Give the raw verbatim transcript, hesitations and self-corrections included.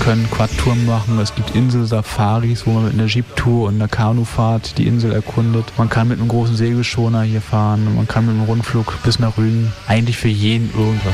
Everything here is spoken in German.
können Quad-Touren machen, es gibt Insel-Safaris, wo man mit einer Jeep-Tour und einer Kanufahrt die Insel erkundet. Man kann mit einem großen Segelschoner hier fahren, man kann mit einem Rundflug bis nach Rügen. Eigentlich für jeden irgendwas.